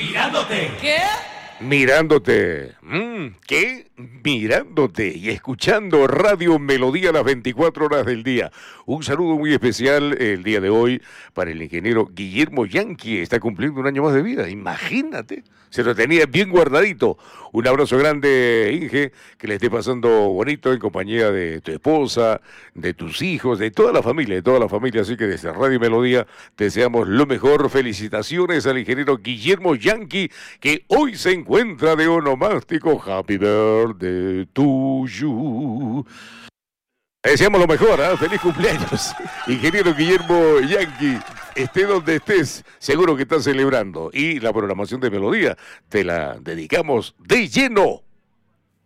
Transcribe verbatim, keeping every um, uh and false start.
Mirándote. ¿Qué? Mirándote. Mm, ¿Qué? Mirándote y escuchando Radio Melodía las veinticuatro horas del día. Un saludo muy especial el día de hoy para el ingeniero Guillermo Yanqui. Está cumpliendo un año más de vida. Imagínate. Se lo tenía bien guardadito. Un abrazo grande, Inge, que le esté pasando bonito en compañía de tu esposa, de tus hijos, de toda la familia, de toda la familia. Así que desde Radio Melodía te deseamos lo mejor. Felicitaciones al ingeniero Guillermo Yanqui, que hoy se encuentra de onomástico. Happy birthday to you. Deseamos lo mejor, ¿eh? Feliz cumpleaños, ingeniero Guillermo Yanqui. Esté donde estés, seguro que estás celebrando. Y la programación de Melodía te la dedicamos de lleno.